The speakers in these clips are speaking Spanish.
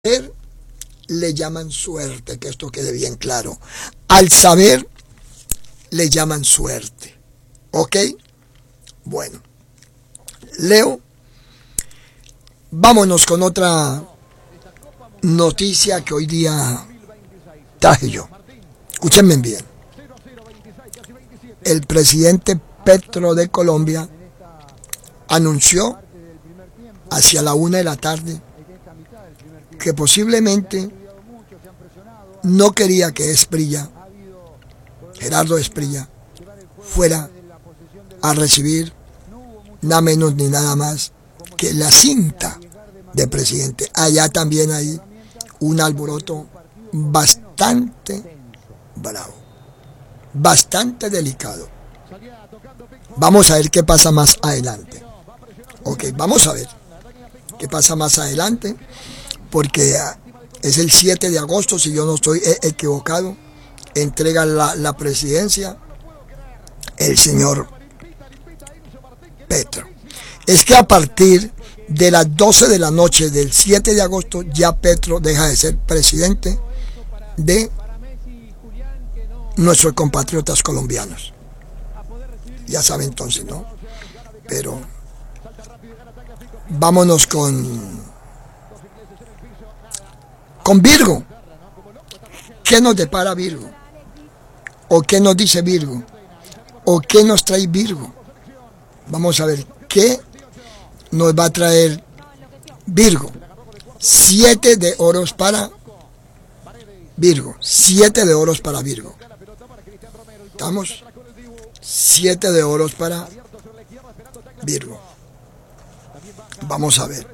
le llaman suerte, que esto quede bien claro. Al saber le llaman suerte. ¿Ok? Bueno, Leo, vámonos con otra noticia que hoy día traje yo. Escúchenme bien. El presidente Petro de Colombia anunció hacia la 1 de la tarde que posiblemente no quería que Gerardo Esprilla, fuera a recibir nada menos ni nada más que la cinta de presidente. Allá también hay un alboroto bastante bravo, bastante delicado. Vamos a ver qué pasa más adelante. Ok, vamos a ver qué pasa más adelante, porque es el 7 de agosto, si yo no estoy equivocado, entrega la presidencia el señor Petro. Es que a partir de las 12 de la noche del 7 de agosto ya Petro deja de ser presidente de nuestros compatriotas colombianos. Ya sabe entonces, ¿no? Pero vámonos con Virgo. ¿Qué nos depara Virgo? ¿O qué nos dice Virgo? ¿O qué nos trae Virgo? Vamos a ver qué nos va a traer Virgo. 7 de oros para Virgo. 7 de oros para Virgo. ¿Estamos? 7 de oros para Virgo. Vamos a ver.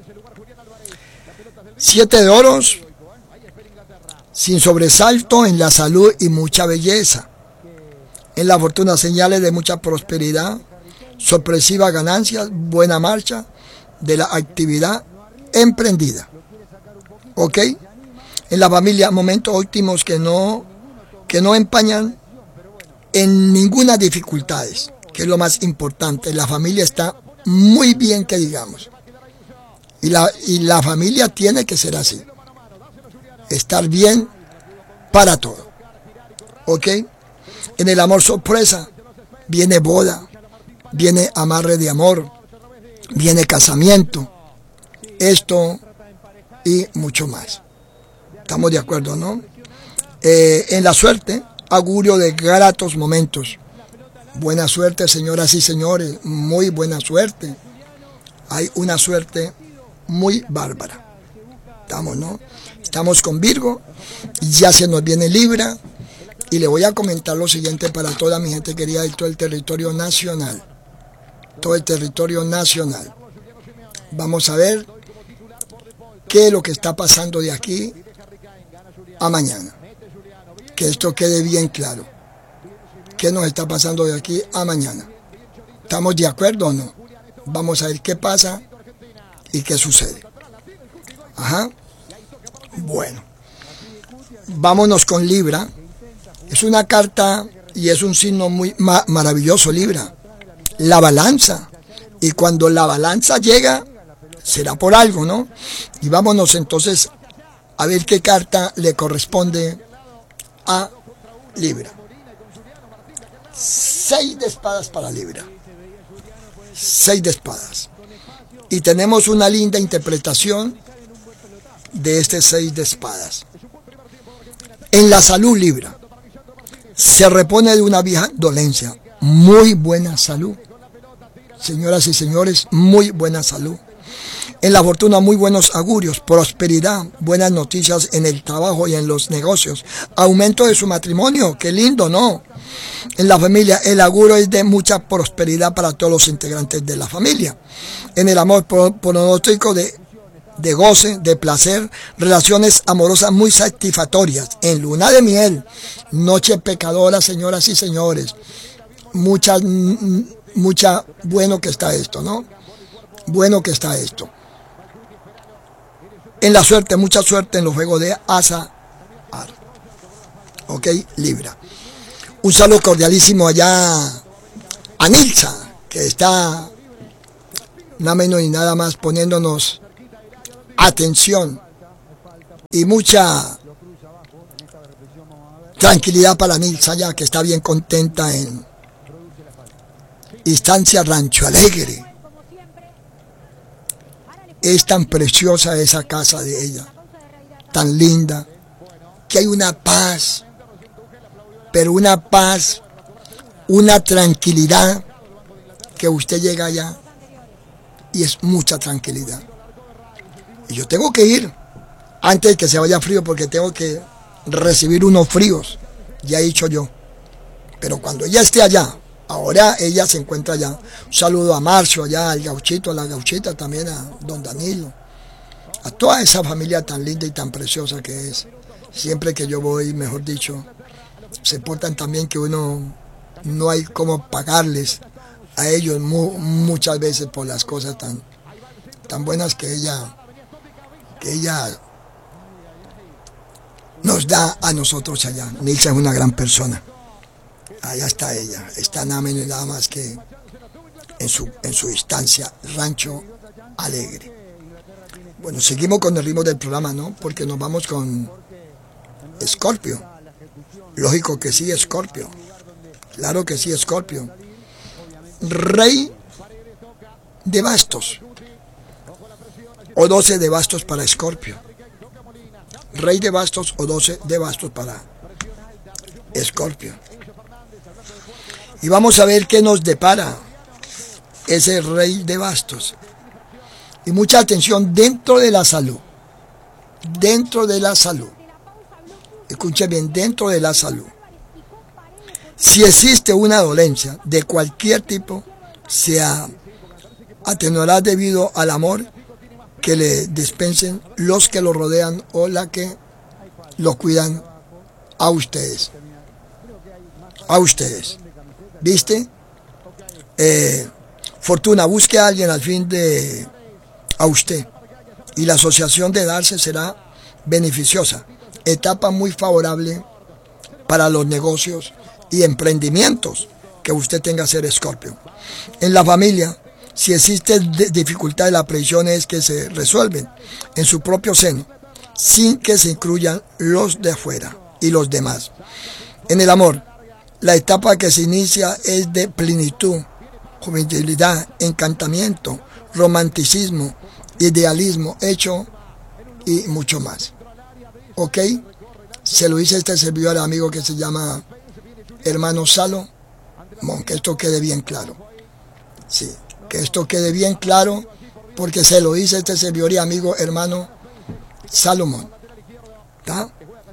7 de oros, sin sobresalto en la salud y mucha belleza. En la fortuna, señales de mucha prosperidad, sorpresivas ganancias, buena marcha de la actividad emprendida. ¿Ok? En la familia, momentos óptimos que no empañan en ninguna dificultades, que es lo más importante. La familia está muy bien, que digamos. Y la familia tiene que ser así. Estar bien para todo. ¿Ok? En el amor sorpresa, viene boda, viene amarre de amor, viene casamiento, esto y mucho más. ¿Estamos de acuerdo, no? En la suerte, augurio de gratos momentos. Buena suerte, señoras y señores, muy buena suerte. Hay una suerte muy bárbara. Estamos, ¿no? Estamos con Virgo, ya se nos viene Libra, y le voy a comentar lo siguiente para toda mi gente querida de todo el territorio nacional. Todo el territorio nacional. Vamos a ver qué es lo que está pasando de aquí a mañana. Que esto quede bien claro. ¿Qué nos está pasando de aquí a mañana? ¿Estamos de acuerdo o no? Vamos a ver qué pasa y qué sucede. Ajá. Bueno. Vámonos con Libra. Es una carta y es un signo muy maravilloso, Libra. La balanza. Y cuando la balanza llega, será por algo, ¿no? Y vámonos entonces a ver qué carta le corresponde a Libra. 6 de espadas para Libra. 6 de espadas. Y tenemos una linda interpretación de este 6 de espadas. En la salud, Libra. Se repone de una vieja dolencia. Muy buena salud. Señoras y señores, muy buena salud. En la fortuna, muy buenos augurios, prosperidad, buenas noticias en el trabajo y en los negocios. Aumento de su matrimonio, qué lindo, ¿no? En la familia, el augurio es de mucha prosperidad para todos los integrantes de la familia. En el amor, pronóstico de goce, de placer, relaciones amorosas muy satisfactorias. En luna de miel, noche pecadora, señoras y señores. Mucha bueno que está esto, ¿no? Bueno que está esto. En la suerte, mucha suerte en los juegos de azar. ¿Ok? Libra. Un saludo cordialísimo allá a Nilsa, que está nada menos y nada más poniéndonos atención y mucha tranquilidad para Nilsa ya, que está bien contenta en Instancia Rancho Alegre. Es tan preciosa esa casa de ella, tan linda, que hay una paz, pero una paz, una tranquilidad, que usted llega allá y es mucha tranquilidad. Y yo tengo que ir antes de que se vaya frío, porque tengo que recibir unos fríos, ya he dicho yo. Pero cuando ella esté allá, ahora ella se encuentra allá. Un saludo a Marcio, allá al gauchito, a la gauchita, también a don Danilo, a toda esa familia tan linda y tan preciosa que es. Siempre que yo voy, mejor dicho, se portan también que uno no hay cómo pagarles a ellos muchas veces por las cosas tan buenas que ella nos da a nosotros allá. Nilsa es una gran persona. Allá está ella, está nada menos y nada más que en su instancia Rancho Alegre. Bueno, seguimos con el ritmo del programa, ¿no? Porque nos vamos con Escorpio. Lógico que sí, Escorpio. Claro que sí, Escorpio. Rey de bastos. O 12 de bastos para Escorpio. Rey de bastos o 12 de bastos para Escorpio. Y vamos a ver qué nos depara ese rey de bastos. Y mucha atención dentro de la salud. Dentro de la salud. Escuche bien, dentro de la salud. Si existe una dolencia de cualquier tipo, se atenuará debido al amor que le dispensen los que lo rodean o la que lo cuidan a ustedes. A ustedes. ¿Viste? Fortuna, busque a alguien al fin a usted. Y la asociación de darse será beneficiosa. Etapa muy favorable para los negocios y emprendimientos que usted tenga ser Escorpio. En la familia, si existe dificultades, las previsiones que se resuelven en su propio seno, sin que se incluyan los de afuera y los demás. En el amor, la etapa que se inicia es de plenitud, juvenilidad, encantamiento, romanticismo, idealismo, hecho y mucho más. ¿Ok? Se lo dice este servidor amigo que se llama hermano Salomón, que esto quede bien claro. Sí, que esto quede bien claro, porque se lo dice este servidor y amigo hermano Salomón. ¿Está?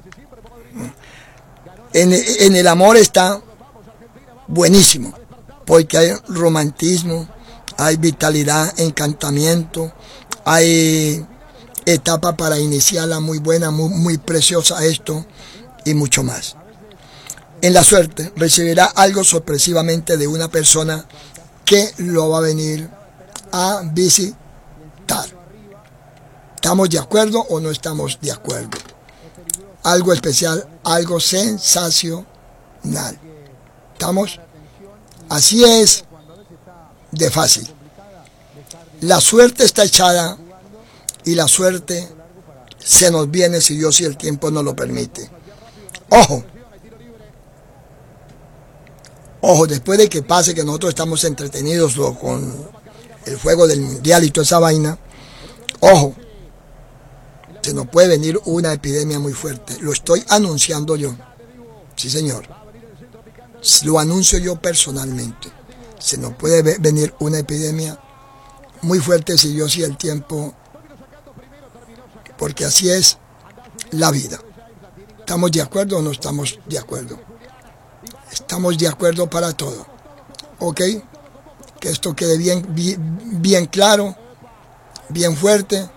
En el amor está buenísimo, porque hay romantismo, hay vitalidad, encantamiento, hay etapa para iniciarla muy buena, muy preciosa esto y mucho más. En la suerte recibirá algo sorpresivamente de una persona que lo va a venir a visitar. ¿Estamos de acuerdo o no estamos de acuerdo? Algo especial, algo sensacional. ¿Estamos? Así es de fácil. La suerte está echada y la suerte se nos viene si Dios y el tiempo nos lo permite. Ojo. Ojo, después de que pase que nosotros estamos entretenidos con el juego del mundial y toda esa vaina, ojo, se nos puede venir una epidemia muy fuerte. Lo estoy anunciando yo. Sí, señor. Lo anuncio yo personalmente. Se nos puede venir una epidemia muy fuerte si Dios y el tiempo, porque así es la vida. ¿Estamos de acuerdo o no estamos de acuerdo? Estamos de acuerdo para todo. ¿Ok? Que esto quede bien claro, bien fuerte.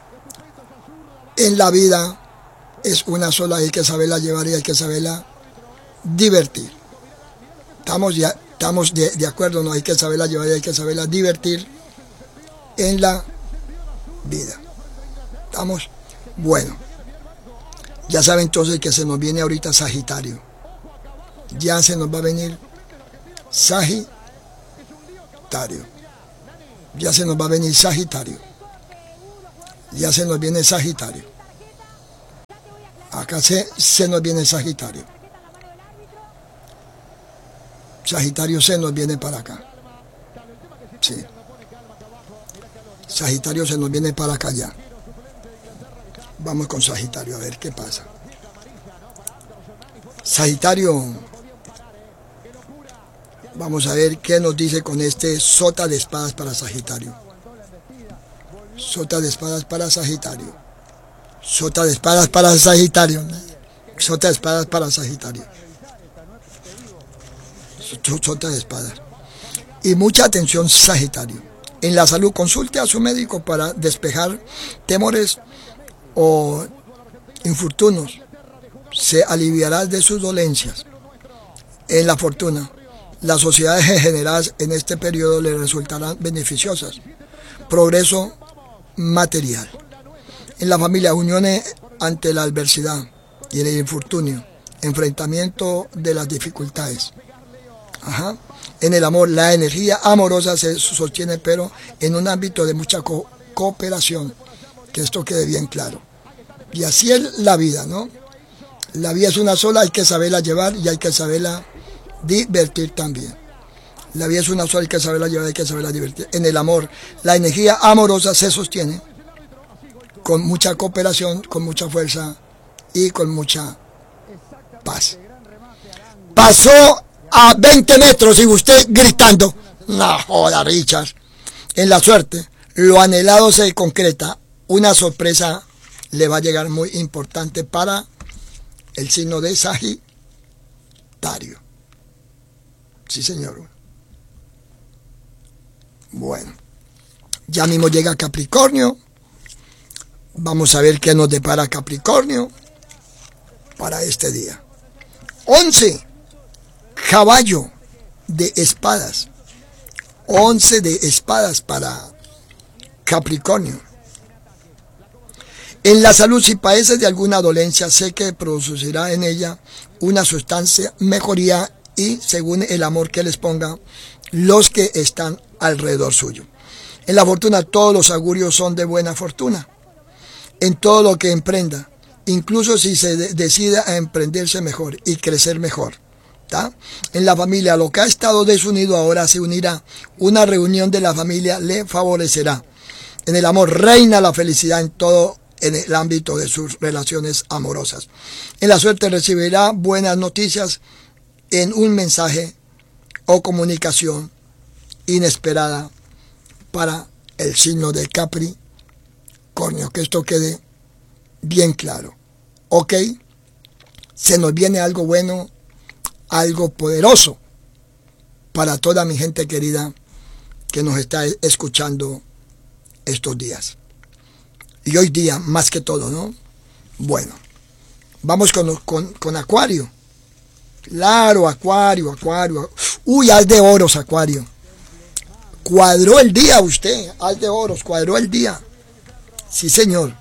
En la vida es una sola, hay que saberla llevar y hay que saberla divertir. Estamos de acuerdo, no hay que saberla llevar y hay que saberla divertir en la vida. ¿Estamos? Bueno. Ya saben entonces que se nos viene ahorita Sagitario. Ya se nos va a venir Sagitario. Ya se nos va a venir Sagitario. Ya se nos viene Sagitario. Acá se nos viene Sagitario. Sagitario se nos viene para acá. Sí. Sagitario se nos viene para acá ya. Vamos con Sagitario a ver qué pasa. Sagitario, vamos a ver qué nos dice con este sota de espadas para Sagitario. Sota de espadas para Sagitario. Sota de espadas para Sagitario. Sota de espadas para Sagitario. Sota de espadas. Y mucha atención, Sagitario. En la salud, consulte a su médico para despejar temores o infortunios. Se aliviará de sus dolencias. En la fortuna, las sociedades generadas en este periodo le resultarán beneficiosas. Progreso material. En la familia, uniones ante la adversidad y el infortunio. Enfrentamiento de las dificultades. Ajá. En el amor, la energía amorosa se sostiene, pero en un ámbito de mucha cooperación. Que esto quede bien claro. Y así es la vida, ¿no? La vida es una sola, hay que saberla llevar y hay que saberla divertir también. La vida es una sola, hay que saberla llevar, hay que saberla divertir. En el amor, la energía amorosa se sostiene con mucha cooperación, con mucha fuerza y con mucha paz. Pasó a 20 metros y usted gritando, no joda, Richard. En la suerte, lo anhelado se concreta. Una sorpresa le va a llegar muy importante para el signo de Sagitario. Sí, señor. Bueno, ya mismo llega Capricornio. Vamos a ver qué nos depara Capricornio para este día. 11. Caballo de espadas. 11 de espadas para Capricornio. En la salud, si padeces de alguna dolencia, sé que producirá en ella una sustancia mejoría y según el amor que les ponga los que están alrededor suyo. En la fortuna, todos los augurios son de buena fortuna. En todo lo que emprenda, incluso si se decida a emprenderse mejor y crecer mejor. ¿Tá? En la familia, lo que ha estado desunido ahora se unirá. Una reunión de la familia le favorecerá. En el amor reina la felicidad en el ámbito de sus relaciones amorosas. En la suerte recibirá buenas noticias en un mensaje o comunicación inesperada para el signo de Capricornio. Que esto quede bien claro. ¿Ok? Se nos viene algo bueno, algo poderoso para toda mi gente querida que nos está escuchando estos días. Y hoy día, más que todo, ¿no? Bueno, vamos con Acuario. Claro, Acuario. Uy, haz de oros, Acuario. Cuadró el día usted, haz de oros, cuadró el día. Sí, señor.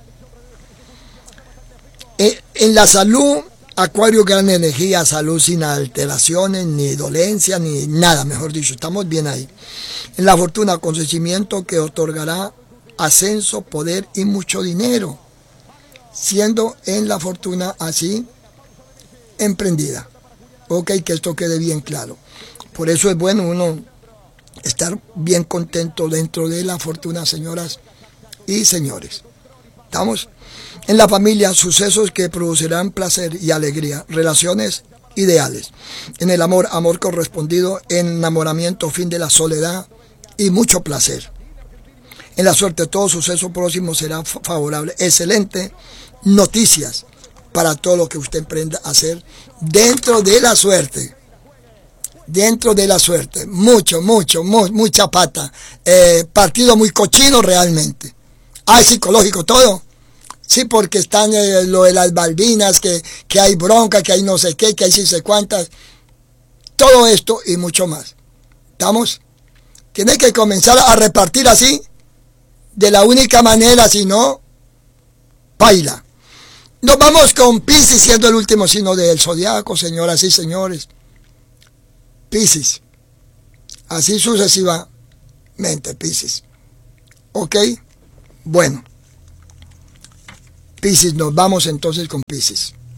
En la salud, Acuario, gran energía, salud sin alteraciones, ni dolencia, ni nada, mejor dicho, estamos bien ahí. En la fortuna, acontecimiento que otorgará ascenso, poder y mucho dinero, siendo en la fortuna así emprendida. Ok, que esto quede bien claro. Por eso es bueno uno estar bien contento dentro de la fortuna, señoras y señores. ¿Estamos? En la familia, sucesos que producirán placer y alegría, relaciones ideales. En el amor, amor correspondido, enamoramiento, fin de la soledad y mucho placer. En la suerte, todo suceso próximo será favorable. Excelente noticias para todo lo que usted emprenda a hacer dentro de la suerte. Dentro de la suerte. Mucha pata. Partido muy cochino realmente. Hay psicológico todo. Sí, porque están lo de las Malvinas, que hay bronca, que hay no sé qué, que hay sí sé cuántas. Todo esto y mucho más. ¿Estamos? Tiene que comenzar a repartir así. De la única manera, si no, paila. Nos vamos con Piscis, siendo el último signo del zodiaco, señoras y señores. Piscis. Así sucesivamente, Piscis. ¿Ok? Bueno. Piscis, nos vamos entonces con Piscis.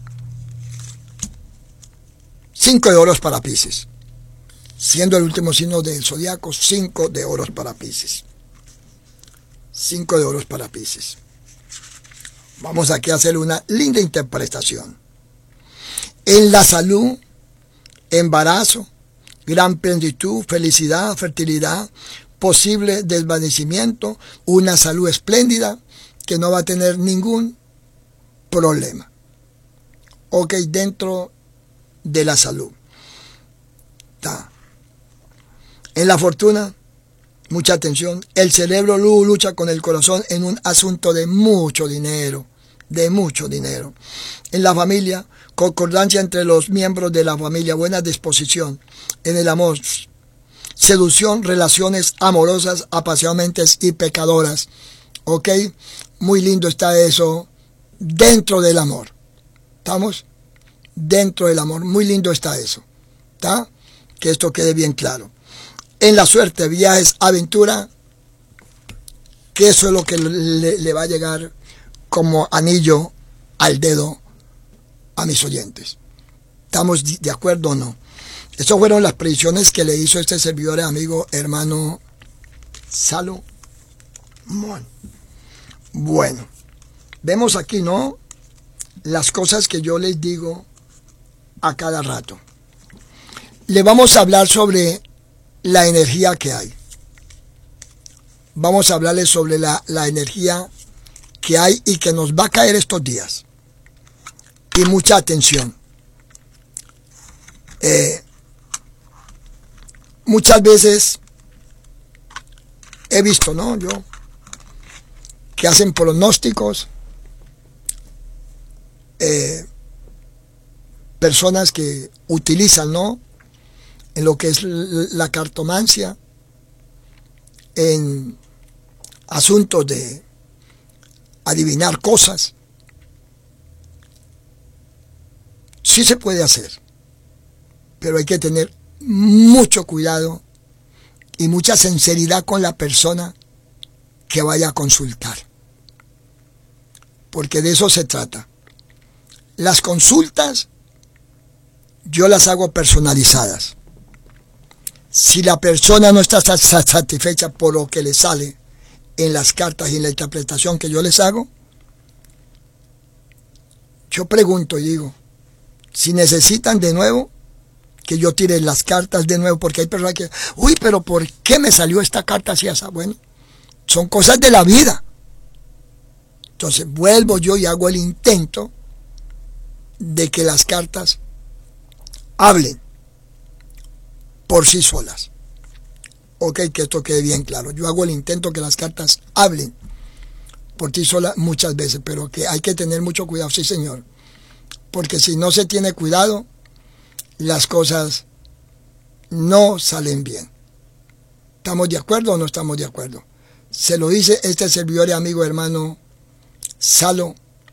5 de oros para Piscis. Siendo el último signo del zodiaco, 5 de oros para Piscis. 5 de oros para Piscis. Vamos aquí a hacer una linda interpretación. En la salud, embarazo, gran plenitud, felicidad, fertilidad, posible desvanecimiento, una salud espléndida que no va a tener ningún problema. Ok, dentro de la salud. En la fortuna, mucha atención, el cerebro lucha con el corazón en un asunto de mucho dinero, En la familia, concordancia entre los miembros de la familia, buena disposición en el amor, seducción, relaciones amorosas, apasionantes y pecadoras. Ok, muy lindo está eso dentro del amor. ¿Estamos? Dentro del amor, muy lindo está eso. ¿Está? Que esto quede bien claro. En la suerte, viajes, aventura, que eso es lo que le va a llegar como anillo al dedo a mis oyentes. ¿Estamos de acuerdo o no? Esas fueron las predicciones que le hizo este servidor, amigo, hermano Salomón. Bueno, vemos aquí, ¿no? Las cosas que yo les digo a cada rato. Le vamos a hablar sobre la energía que hay. Vamos a hablarles sobre la energía que hay y que nos va a caer estos días. Y mucha atención. Muchas veces he visto, ¿no? Yo, que hacen pronósticos, personas que utilizan, ¿no? En lo que es la cartomancia, en asuntos de adivinar cosas. Sí se puede hacer, pero hay que tener mucho cuidado y mucha sinceridad con la persona que vaya a consultar, porque de eso se trata. Las consultas yo las hago personalizadas. Si la persona no está satisfecha por lo que le sale en las cartas y en la interpretación que yo les hago, yo pregunto y digo, si necesitan de nuevo, que yo tire las cartas de nuevo, porque hay personas que, uy, pero ¿por qué me salió esta carta así? Bueno, son cosas de la vida. Entonces vuelvo yo y hago el intento de que las cartas hablen por sí solas. Ok, que esto quede bien claro. Yo hago el intento que las cartas hablen por sí solas muchas veces, pero que hay que tener mucho cuidado, sí señor. Porque si no se tiene cuidado, las cosas no salen bien. ¿Estamos de acuerdo o no estamos de acuerdo? Se lo dice este servidor y amigo hermano Salomón.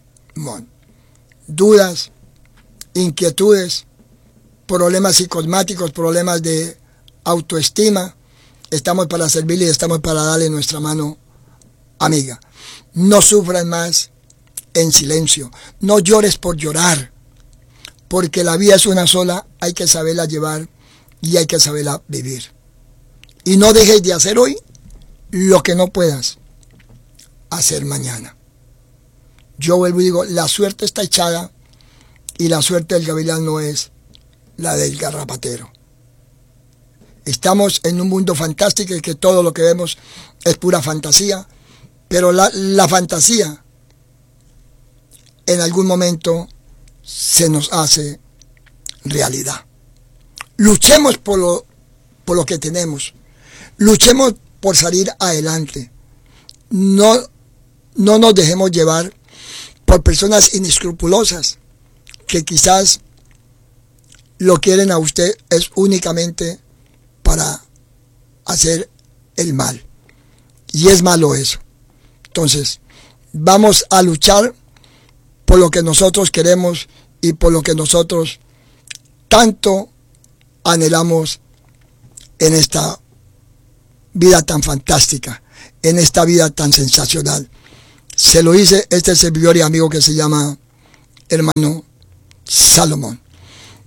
Dudas, inquietudes, problemas psicosomáticos, problemas de autoestima, estamos para servirle y estamos para darle nuestra mano amiga. No sufras más en silencio, no llores por llorar, porque la vida es una sola, hay que saberla llevar y hay que saberla vivir. Y no dejes de hacer hoy lo que no puedas hacer mañana. Yo vuelvo y digo, la suerte está echada y la suerte del gavilán no es la del garrapatero. Estamos en un mundo fantástico y que todo lo que vemos es pura fantasía, pero la fantasía en algún momento se nos hace realidad. Luchemos por lo que tenemos, luchemos por salir adelante, no nos dejemos llevar por personas inescrupulosas que quizás lo quieren a usted es únicamente para hacer el mal. Y es malo eso. Entonces, vamos a luchar por lo que nosotros queremos y por lo que nosotros tanto anhelamos en esta vida tan fantástica, en esta vida tan sensacional. Se lo dice este servidor y amigo que se llama hermano Salomón.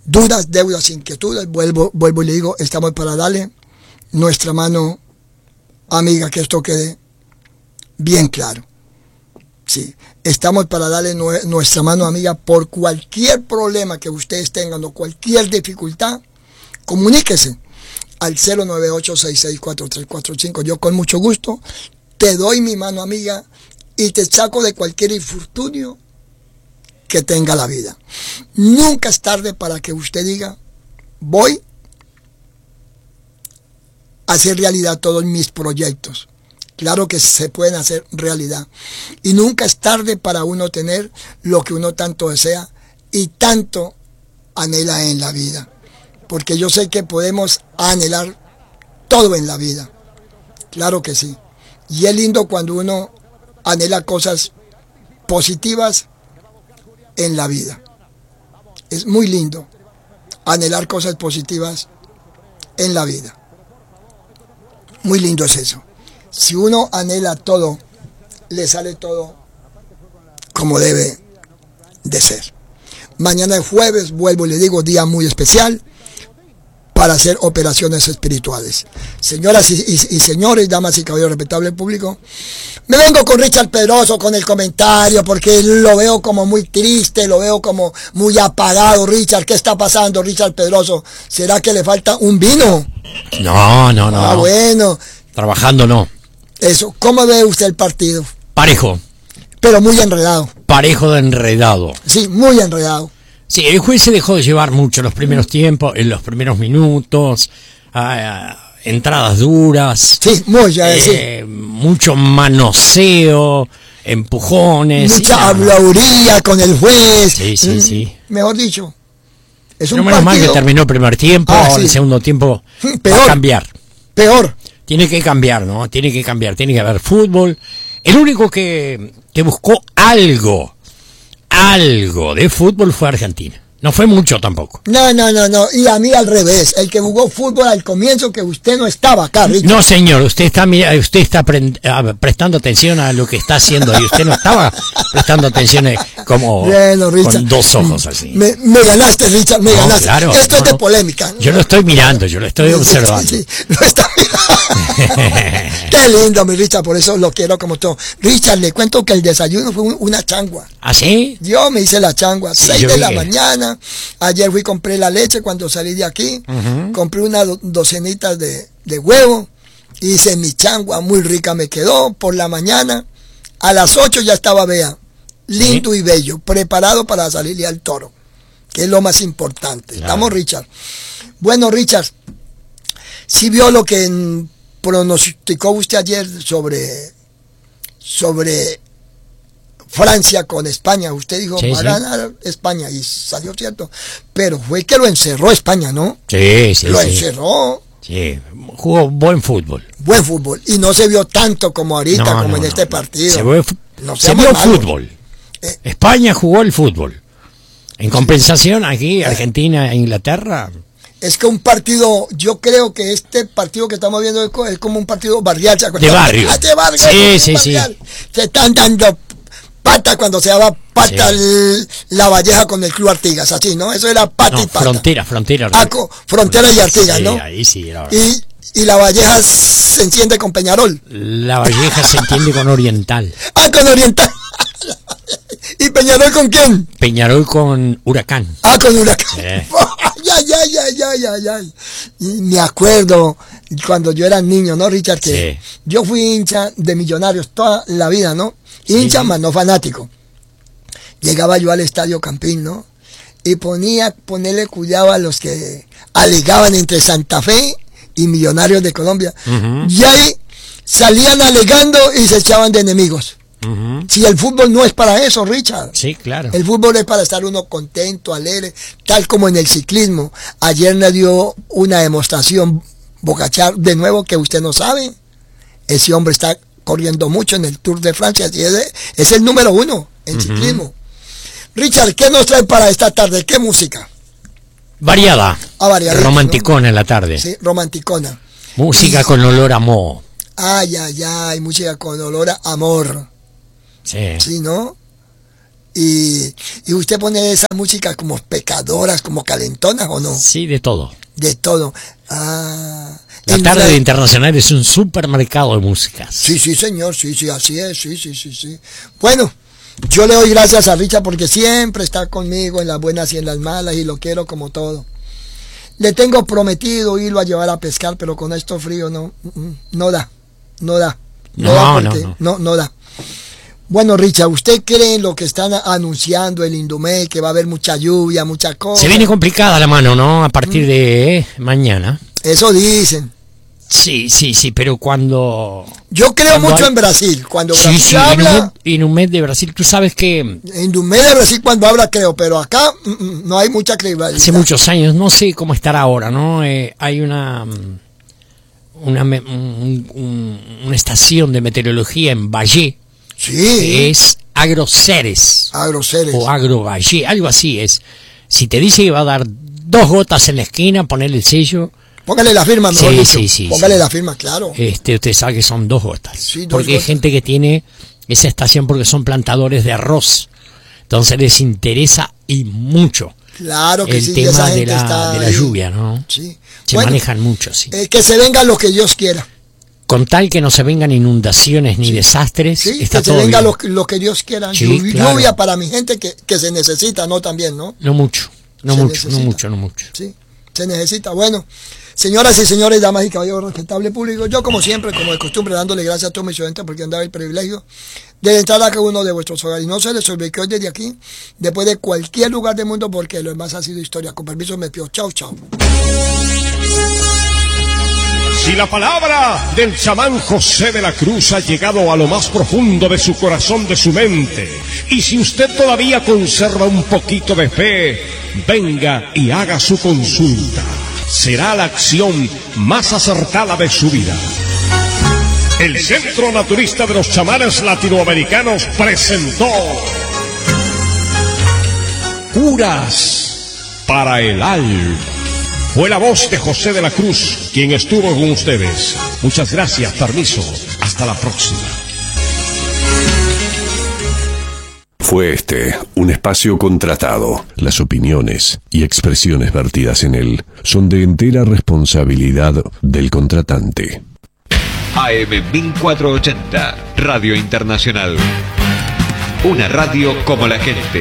dudas, deudas, inquietudes, vuelvo y le digo, estamos para darle nuestra mano amiga, que esto quede bien claro. Sí, estamos para darle nuestra mano amiga por cualquier problema que ustedes tengan o cualquier dificultad. Comuníquese al 098-664345. Yo con mucho gusto te doy mi mano amiga y te saco de cualquier infortunio que tenga la vida. Nunca es tarde para que usted diga, voy a hacer realidad todos mis proyectos. Claro que se pueden hacer realidad. Y nunca es tarde para uno tener lo que uno tanto desea y tanto anhela en la vida. Porque yo sé que podemos anhelar todo en la vida. Claro que sí. Y es lindo cuando uno anhela cosas positivas en la vida. Es muy lindo anhelar cosas positivas en la vida. Muy lindo es eso. Si uno anhela todo, le sale todo como debe de ser. Mañana es jueves, vuelvo y le digo, día muy especial para hacer operaciones espirituales. Señoras y señores, damas y caballeros, respetable público, me vengo con Richard Pedroso con el comentario porque lo veo como muy triste, lo veo como muy apagado. Richard, ¿qué está pasando, Richard Pedroso? ¿Será que le falta un vino? No. Ah, bueno. Trabajando no. Eso, ¿cómo ve usted el partido? Parejo. Pero muy enredado. Parejo de enredado. Sí, muy enredado. Sí, el juez se dejó de llevar mucho en los primeros tiempos, en los primeros minutos, entradas duras. Sí, muy, sí. Mucho manoseo, empujones. Mucha habladuría con el juez. Sí. Mejor dicho. Es Pero un menos partido. mal que terminó el primer tiempo, Sí. el segundo tiempo Peor. va a cambiar. Peor. Tiene que cambiar, ¿no? Tiene que haber fútbol. El único que buscó algo de fútbol fue Argentina. No fue mucho tampoco. No. Y a mí al revés. El que jugó fútbol al comienzo, que usted no estaba acá, Richard. No, señor. Usted está prestando atención a lo que está haciendo y usted no estaba prestando atención como bueno, Richard, con dos ojos así. Me ganaste, Richard, me ganaste. Claro, esto es de polémica. Yo lo estoy mirando, yo lo estoy observando. Sí, lo está mirando. Qué lindo, mi Richard, por eso lo quiero como todo. Richard, le cuento que el desayuno fue una changua. ¿Ah, sí? Yo me hice la changua, 6 Yo de vi la que- mañana. Ayer fui y compré la leche cuando salí de aquí. Compré unas docenitas de huevo. Hice mi changua, muy rica me quedó por la mañana. A las 8 ya estaba, vea, lindo y bello, preparado para salirle al toro, que es lo más importante. Claro. ¿Estamos, Richard? Bueno, Richard, ¿sí vio lo que pronosticó usted ayer sobre Francia con España? Usted dijo, Sí, va a ganar España, y salió cierto. Pero fue que lo encerró España, ¿no? Sí. Lo encerró. Sí, jugó buen fútbol. Buen fútbol. Y no se vio tanto como ahorita, como en este partido. Se Se vio malos. fútbol. España jugó el fútbol. En compensación, aquí, Argentina e Inglaterra. Es que un partido, yo creo que este partido que estamos viendo es como un partido barrial. ¿Se acuerdan? De barrio. De barrio. Sí. Se están dando pata cuando se daba pata la Valleja con el Club Artigas, así, ¿no? Eso era pata y pata. Frontera. Frontera y Artigas, ¿no? Ahí sí. Y la Valleja se enciende con Peñarol. La Valleja se entiende con Oriental. Con Oriental. ¿Y Peñarol con quién? Peñarol con Huracán. Con Huracán. Ay. Y me acuerdo cuando yo era niño, ¿no, Richard? Que yo fui hincha de Millonarios toda la vida, ¿no? Hincha, más no fanático. Llegaba yo al Estadio Campín, ¿no? Y ponerle cuidado a los que alegaban entre Santa Fe y Millonarios de Colombia. Y ahí salían alegando y se echaban de enemigos. Si el fútbol no es para eso, Richard. Sí, claro. El fútbol es para estar uno contento, alegre, tal como en el ciclismo. Ayer me dio una demostración Bocachar, de nuevo, que usted no sabe. Ese hombre está corriendo mucho en el Tour de Francia, es el número 1 en ciclismo. Richard, ¿qué nos trae para esta tarde? ¿Qué música? Variada. Variadita, romanticona, ¿no? En la tarde. Sí, romanticona. Música con olor a moho. Ay, música con olor a amor. Sí. Sí, ¿no? Y usted pone esas músicas como pecadoras, como calentonas, ¿o no? Sí, de todo. De todo. La tarde internacional es un supermercado de músicas. Sí, señor, sí, así es, sí. Bueno, yo le doy gracias a Richard porque siempre está conmigo en las buenas y en las malas y lo quiero como todo. Le tengo prometido irlo a llevar a pescar, pero con esto frío no da. No da. Bueno, Richard, ¿usted cree en lo que están anunciando el Indumé, que va a haber mucha lluvia, mucha cosa? Se viene complicada la mano, ¿no? A partir de mañana. Eso dicen. Sí, pero cuando... Yo creo mucho en Brasil. Cuando Brasil habla... Indumé de Brasil, tú sabes que... Indumé de Brasil cuando habla creo, pero acá no hay mucha credibilidad. Hace muchos años, no sé cómo estará ahora, ¿no? Hay una estación de meteorología en Valle. Sí. Es Agroceres. O Agrovalle, algo así es. Si te dice que va a dar 2 gotas en la esquina, ponele el sello... Póngale la firma, mejor dicho. Sí. Póngale la firma, claro. Usted sabe que son 2 gotas. Sí, 2 porque gotas. Hay gente que tiene esa estación porque son plantadores de arroz. Entonces les interesa y mucho. Claro que el tema de la lluvia, ¿no? Sí. Se manejan mucho, sí. Que se venga lo que Dios quiera. Con tal que no se vengan inundaciones ni desastres, está todo bien. Que se venga lo que Dios quiera. Sí, lluvia claro. para mi gente que se necesita, ¿no? También, ¿no? No mucho. Sí, se necesita. Bueno, señoras y señores, damas y caballeros, respetable público, yo como siempre, como de costumbre, dándole gracias a todos mis oyentes porque han dado el privilegio de entrar a cada uno de vuestros hogares. Y no se les olvide que hoy desde aquí, después de cualquier lugar del mundo, porque lo demás ha sido historia. Con permiso, me despido. Chao. Si la palabra del chamán José de la Cruz ha llegado a lo más profundo de su corazón, de su mente, y si usted todavía conserva un poquito de fe, venga y haga su consulta. Será la acción más acertada de su vida. El Centro Naturista de los Chamanes Latinoamericanos presentó Curas para el Alma. Fue la voz de José de la Cruz quien estuvo con ustedes. Muchas gracias, permiso. Hasta la próxima. Fue un espacio contratado. Las opiniones y expresiones vertidas en él son de entera responsabilidad del contratante. AM 1480, Radio Internacional. Una radio como la gente.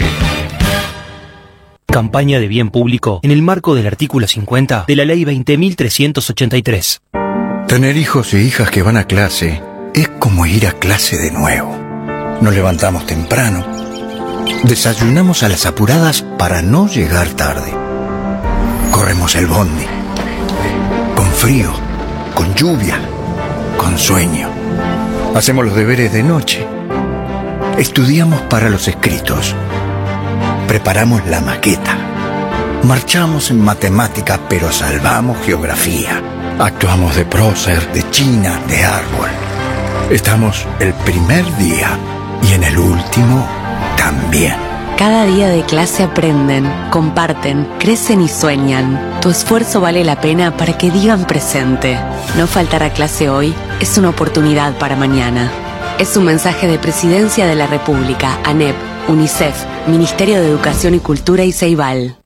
Campaña de bien público en el marco del artículo 50 de la Ley 20.383. Tener hijos e hijas que van a clase es como ir a clase de nuevo. Nos levantamos temprano, desayunamos a las apuradas para no llegar tarde. Corremos el bondi, con frío, con lluvia, con sueño. Hacemos los deberes de noche. Estudiamos para los escritos. Preparamos la maqueta. Marchamos en matemática, pero salvamos geografía. Actuamos de prócer, de china, de árbol. Estamos el primer día y en el último también. Cada día de clase aprenden, comparten, crecen y sueñan. Tu esfuerzo vale la pena para que digan presente. No faltar a clase hoy es una oportunidad para mañana. Es un mensaje de Presidencia de la República, ANEP, UNICEF, Ministerio de Educación y Cultura y Ceibal.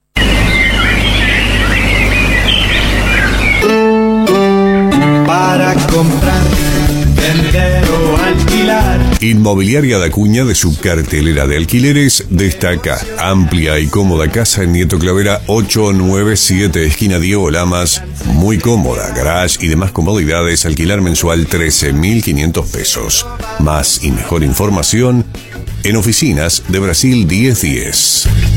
Para comprar, vender o alquilar. Inmobiliaria da Cuña, de su cartelera de alquileres, destaca amplia y cómoda casa en Nieto Clavera 897, esquina Diego Lamas. Muy cómoda, garage y demás comodidades. Alquilar mensual 13.500 pesos. Más y mejor información en oficinas de Brasil 1010.